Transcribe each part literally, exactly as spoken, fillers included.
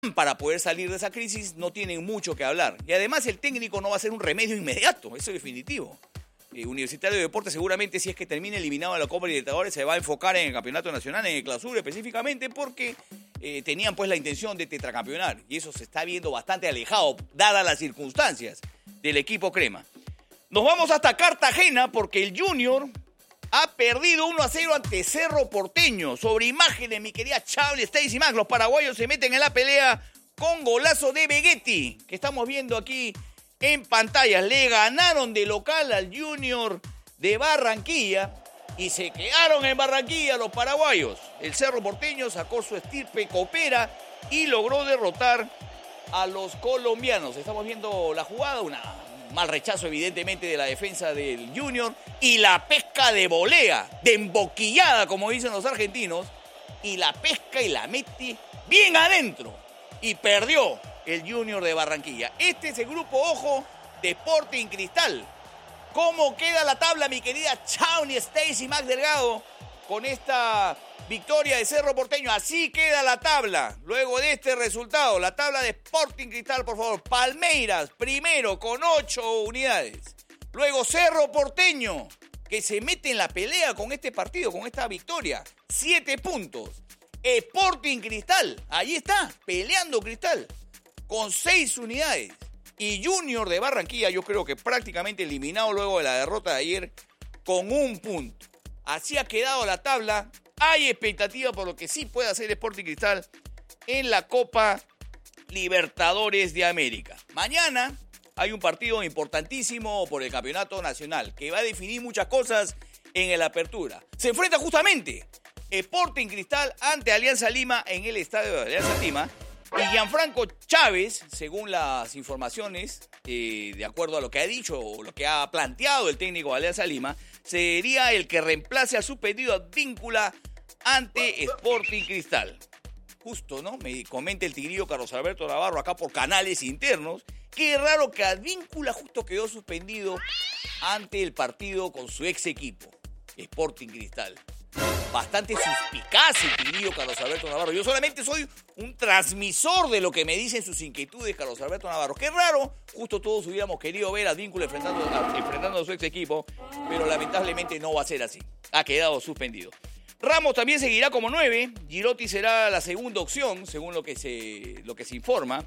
para poder salir de esa crisis no tienen mucho que hablar. Y además el técnico no va a ser un remedio inmediato, eso es definitivo. Eh, Universitario de Deportes seguramente, si es que termina eliminado en la Copa Libertadores, se va a enfocar en el Campeonato Nacional, en el Clausura específicamente, porque eh, tenían pues la intención de tetracampeonar. Y eso se está viendo bastante alejado, dadas las circunstancias del equipo crema. Nos vamos hasta Cartagena porque el Junior ha perdido uno a cero ante Cerro Porteño. Sobre imágenes, mi querida Charlie, Stacy Max, los paraguayos se meten en la pelea con golazo de Begetti, que estamos viendo aquí en pantallas. Le ganaron de local al Junior de Barranquilla y se quedaron en Barranquilla los paraguayos. El Cerro Porteño sacó su estirpe copera y logró derrotar a los colombianos. Estamos viendo la jugada, una mal rechazo evidentemente de la defensa del Junior y la pesca de volea, de emboquillada como dicen los argentinos, y la pesca y la mete bien adentro y perdió el Junior de Barranquilla. Este es el grupo, ojo, de Sporting Cristal. ¿Cómo queda la tabla, mi querida Chauny, Stacy, Max Delgado, con esta victoria de Cerro Porteño? Así queda la tabla. Luego de este resultado, la tabla de Sporting Cristal, por favor. Palmeiras, primero, con ocho unidades. Luego Cerro Porteño, que se mete en la pelea con este partido, con esta victoria. Siete puntos. Sporting Cristal, ahí está, peleando Cristal, con seis unidades. Y Junior de Barranquilla, yo creo que prácticamente eliminado luego de la derrota de ayer, con un punto. Así ha quedado la tabla. Hay expectativa por lo que sí puede hacer Sporting Cristal en la Copa Libertadores de América. Mañana hay un partido importantísimo por el Campeonato Nacional que va a definir muchas cosas en el Apertura. Se enfrenta justamente Sporting Cristal ante Alianza Lima en el estadio de Alianza Lima. Y Gianfranco Chávez, según las informaciones, eh, de acuerdo a lo que ha dicho o lo que ha planteado el técnico de Alianza Lima, sería el que reemplace al suspendido Advíncula ante Sporting Cristal. Justo, ¿no? Me comenta el tigrillo Carlos Alberto Navarro acá por canales internos. Qué raro que Advíncula justo quedó suspendido ante el partido con su ex equipo, Sporting Cristal. Bastante suspicaz el tigrillo Carlos Alberto Navarro. Yo solamente soy un transmisor de lo que me dicen sus inquietudes Carlos Alberto Navarro. Qué raro, justo todos hubiéramos querido ver a Advíncula enfrentando a, enfrentando a su ex equipo, pero lamentablemente no va a ser así. Ha quedado suspendido. Ramos también seguirá como nueve. Girotti será la segunda opción, según lo que se, lo que se informa,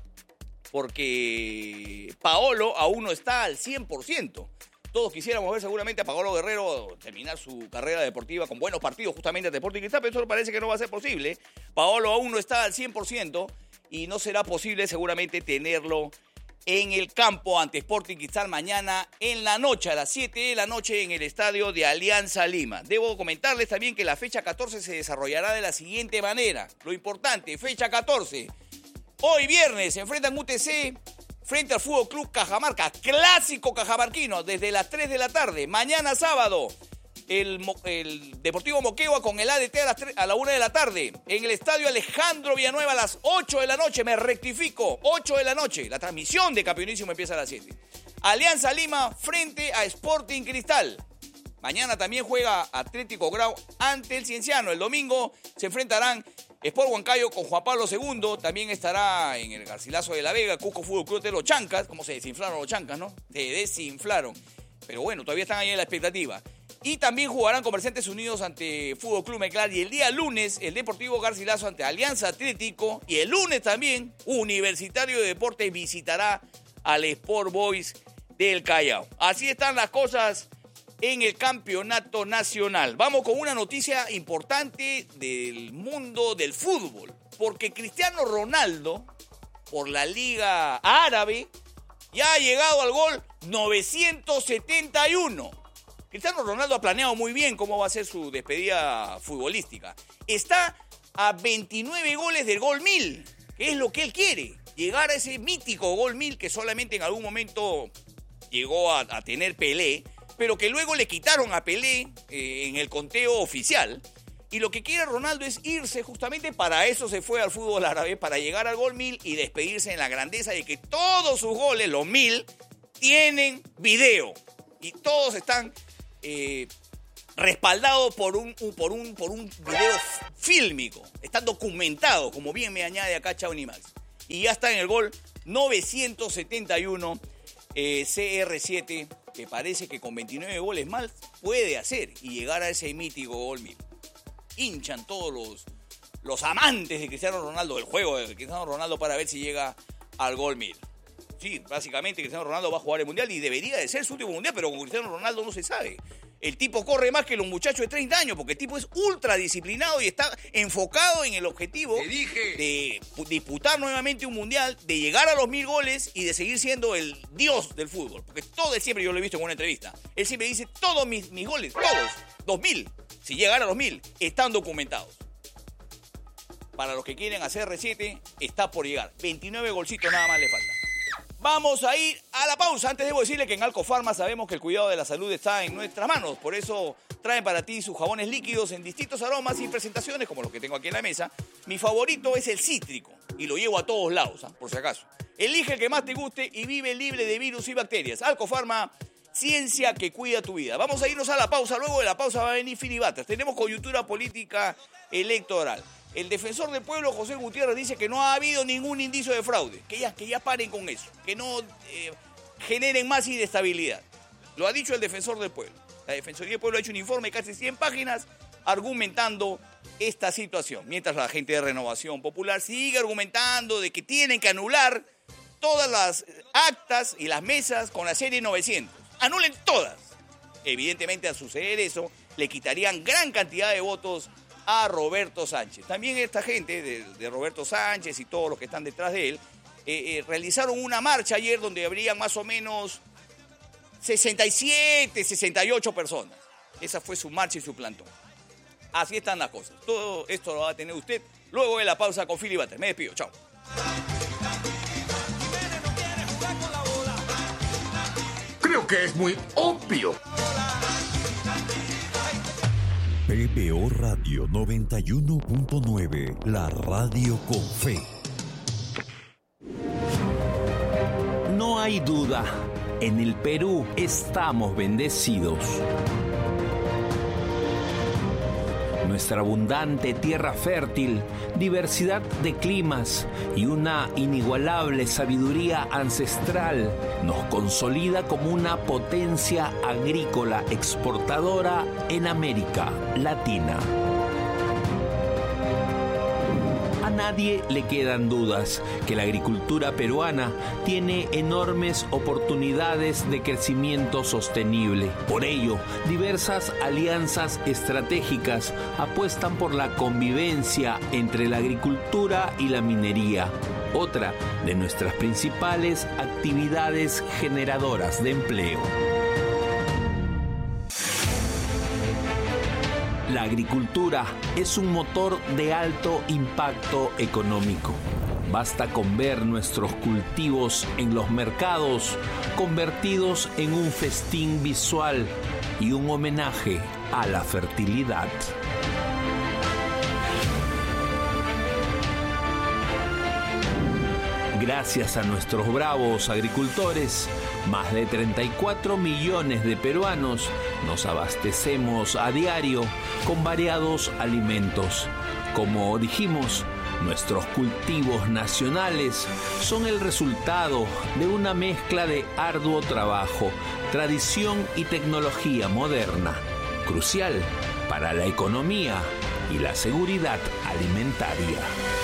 porque Paolo aún no está al cien por ciento. Todos quisiéramos ver seguramente a Paolo Guerrero terminar su carrera deportiva con buenos partidos justamente ante Sporting Cristal, pero eso parece que no va a ser posible. Paolo aún no está al cien por ciento y no será posible seguramente tenerlo en el campo ante Sporting Cristal mañana en la noche, a las siete de la noche en el estadio de Alianza Lima. Debo comentarles también que la fecha catorce se desarrollará de la siguiente manera. Lo importante, fecha catorce. Hoy viernes se enfrentan U T C frente al Fútbol Club Cajamarca, clásico cajamarquino, desde las tres de la tarde. Mañana sábado, el, el Deportivo Moquegua con el A D T a, las tres, a la una de la tarde. En el estadio Alejandro Villanueva a las ocho de la noche, me rectifico, ocho de la noche. La transmisión de Campeonísimo empieza a las siete. Alianza Lima frente a Sporting Cristal. Mañana también juega Atlético Grau ante el Cienciano. El domingo se enfrentarán Sport Huancayo con Juan Pablo segundo. También estará en el Garcilaso de la Vega, Cusco Fútbol Club de los Chancas. ¿Cómo se desinflaron los Chancas, no? Se desinflaron. Pero bueno, todavía están ahí en la expectativa. Y también jugarán Comerciantes Unidos ante Fútbol Club Meclar. Y el día lunes, el Deportivo Garcilaso ante Alianza Atlético. Y el lunes también, Universitario de Deportes visitará al Sport Boys del Callao. Así están las cosas en el campeonato nacional. Vamos con una noticia importante del mundo del fútbol, porque Cristiano Ronaldo, por la Liga Árabe, ya ha llegado al gol novecientos setenta y uno. Cristiano Ronaldo ha planeado muy bien cómo va a ser su despedida futbolística. Está a veintinueve goles del gol mil, que es lo que él quiere, llegar a ese mítico gol mil que solamente en algún momento llegó a, a tener Pelé, pero que luego le quitaron a Pelé eh, en el conteo oficial. Y lo que quiere Ronaldo es irse, justamente para eso se fue al fútbol árabe, para llegar al gol mil y despedirse en la grandeza de que todos sus goles, los mil, tienen video. Y todos están eh, respaldados por un, un, por, un, por un video fílmico. Están documentados, como bien me añade acá Chauny Max. y ya está en el gol novecientos setenta y uno. Eh, C R siete, que parece que con veintinueve goles más puede hacer y llegar a ese mítico gol mil. Hinchan todos los, los amantes de Cristiano Ronaldo, del juego de Cristiano Ronaldo, para ver si llega al gol mil. Sí, básicamente Cristiano Ronaldo va a jugar el Mundial y debería de ser su último Mundial, pero con Cristiano Ronaldo no se sabe. El tipo corre más que los muchachos de treinta años, porque el tipo es ultra disciplinado y está enfocado en el objetivo de disputar nuevamente un Mundial, de llegar a los mil goles y de seguir siendo el dios del fútbol. Porque todo, él siempre, yo lo he visto en una entrevista, él siempre dice, todos mis, mis goles, todos, dos mil, si llegan a los mil, están documentados. Para los que quieren hacer R siete, está por llegar. veintinueve golcitos nada más le falta. Vamos a ir a la pausa. Antes debo decirle que en Alcofarma sabemos que el cuidado de la salud está en nuestras manos. Por eso traen para ti sus jabones líquidos en distintos aromas y presentaciones, como los que tengo aquí en la mesa. Mi favorito es el cítrico y lo llevo a todos lados, ¿eh? Por si acaso. Elige el que más te guste y vive libre de virus y bacterias. Alcofarma, ciencia que cuida tu vida. Vamos a irnos a la pausa. Luego de la pausa va a venir Filibatas. Tenemos coyuntura política electoral. El defensor del pueblo, José Gutiérrez, dice que no ha habido ningún indicio de fraude. Que ya, que ya paren con eso. Que no eh, generen más inestabilidad. Lo ha dicho el defensor del pueblo. La Defensoría del Pueblo ha hecho un informe de casi cien páginas argumentando esta situación. Mientras la gente de Renovación Popular sigue argumentando de que tienen que anular todas las actas y las mesas con la serie novecientos. Anulen todas. Evidentemente, al suceder eso, le quitarían gran cantidad de votos a Roberto Sánchez. También esta gente de, de Roberto Sánchez y todos los que están detrás de él eh, eh, realizaron una marcha ayer donde habría más o menos sesenta y siete, sesenta y ocho personas. Esa fue su marcha y su plantón. Así están las cosas. Todo esto lo va a tener usted luego de la pausa con Filibates. Me despido. Chao. Creo que es muy obvio. P B O Radio noventa y uno punto nueve, la radio con fe. No hay duda, en el Perú estamos bendecidos. Nuestra abundante tierra fértil, diversidad de climas y una inigualable sabiduría ancestral nos consolida como una potencia agrícola exportadora en América Latina. A nadie le quedan dudas que la agricultura peruana tiene enormes oportunidades de crecimiento sostenible. Por ello, diversas alianzas estratégicas apuestan por la convivencia entre la agricultura y la minería, otra de nuestras principales actividades generadoras de empleo. La agricultura es un motor de alto impacto económico. Basta con ver nuestros cultivos en los mercados convertidos en un festín visual y un homenaje a la fertilidad. Gracias a nuestros bravos agricultores, más de treinta y cuatro millones de peruanos nos abastecemos a diario con variados alimentos. Como dijimos, nuestros cultivos nacionales son el resultado de una mezcla de arduo trabajo, tradición y tecnología moderna, crucial para la economía y la seguridad alimentaria.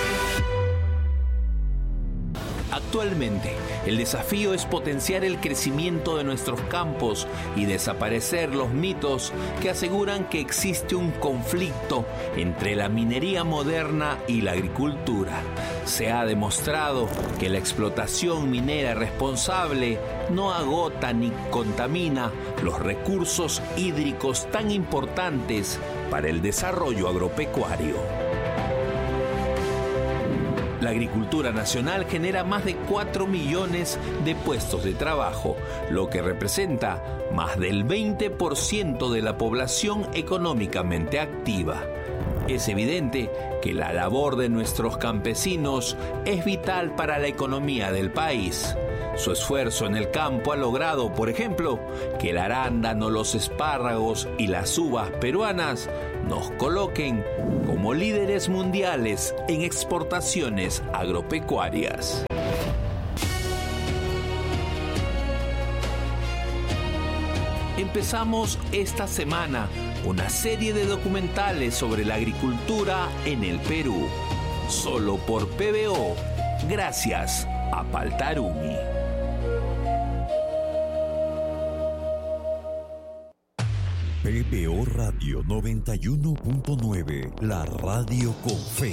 Actualmente, el desafío es potenciar el crecimiento de nuestros campos y desaparecer los mitos que aseguran que existe un conflicto entre la minería moderna y la agricultura. Se ha demostrado que la explotación minera responsable no agota ni contamina los recursos hídricos tan importantes para el desarrollo agropecuario. La agricultura nacional genera más de cuatro millones de puestos de trabajo, lo que representa más del veinte por ciento de la población económicamente activa. Es evidente que la labor de nuestros campesinos es vital para la economía del país. Su esfuerzo en el campo ha logrado, por ejemplo, que el arándano, los espárragos y las uvas peruanas nos coloquen como como líderes mundiales en exportaciones agropecuarias. Empezamos esta semana una serie de documentales sobre la agricultura en el Perú, solo por P B O, gracias a Paltarumi. P B O Radio noventa y uno punto nueve, la radio con fe.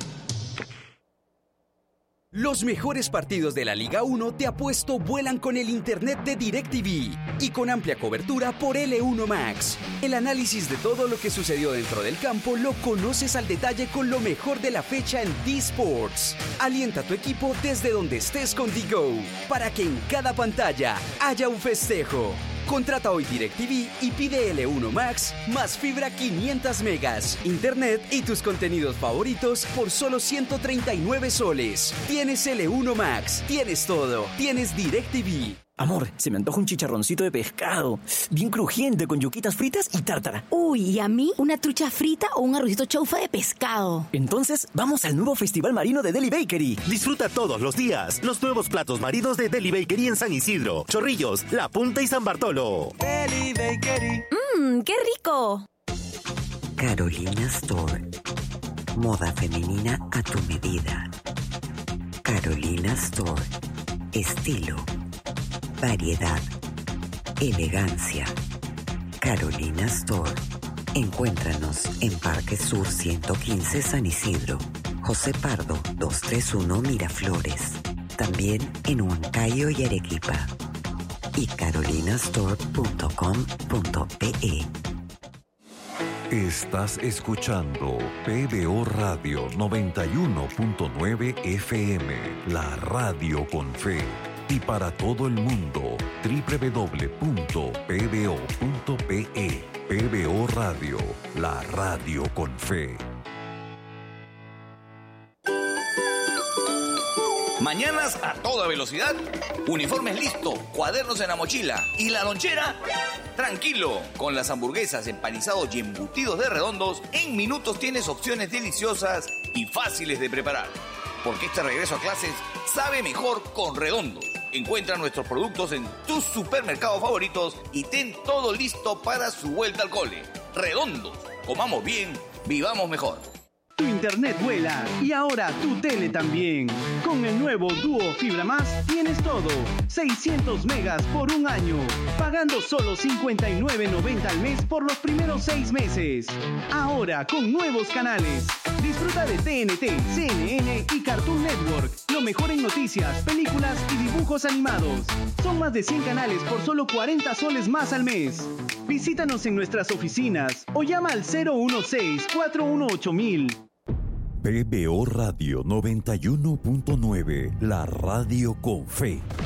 Los mejores partidos de la Liga uno de Apuesto vuelan con el internet de DirecTV y con amplia cobertura por L uno Max. El análisis de todo lo que sucedió dentro del campo lo conoces al detalle con lo mejor de la fecha en D-Sports. Alienta a tu equipo desde donde estés con D-Go para que en cada pantalla haya un festejo. Contrata hoy DirecTV y pide L uno Max más fibra quinientos megas, internet y tus contenidos favoritos por solo ciento treinta y nueve soles. Tienes L uno Max, tienes todo, tienes DirecTV. Amor, se me antoja un chicharroncito de pescado, bien crujiente con yuquitas fritas y tártara. Uy, ¿y a mí una trucha frita o un arrocito chaufa de pescado? Entonces, vamos al nuevo Festival Marino de Deli Bakery. Disfruta todos los días los nuevos platos marinos de Deli Bakery en San Isidro, Chorrillos, La Punta y San Bartolo. Deli Bakery. ¡Mmm, qué rico! Carolina Store. Moda femenina a tu medida. Carolina Store. Estilo. Variedad, elegancia. Carolina Store. Encuéntranos en Parque Sur ciento quince San Isidro, José Pardo doscientos treinta y uno Miraflores. También en Huancayo y Arequipa. Y carolinastore punto com punto pe. Estás escuchando P B O Radio noventa y uno punto nueve F M, la radio con fe. Y para todo el mundo, doble u doble u doble u punto p b o punto p e. P B O Radio, la radio con fe. Mañanas a toda velocidad, uniformes listo, cuadernos en la mochila y la lonchera, tranquilo. Con las hamburguesas, empanizados y embutidos de Redondos, en minutos tienes opciones deliciosas y fáciles de preparar. Porque este regreso a clases sabe mejor con Redondos. Encuentra nuestros productos en tus supermercados favoritos y ten todo listo para su vuelta al cole. Redondos, comamos bien, vivamos mejor. Tu internet vuela y ahora tu tele también. Con el nuevo Duo Fibra Más tienes todo. seiscientos megas por un año. Pagando solo cincuenta y nueve noventa al mes por los primeros seis meses. Ahora con nuevos canales. Disfruta de T N T, C N N y Cartoon Network. Lo mejor en noticias, películas y dibujos animados. Son más de cien canales por solo cuarenta soles más al mes. Visítanos en nuestras oficinas o llama al cero uno seis, cuatro uno ocho mil. P B O Radio noventa y uno punto nueve, la radio con fe.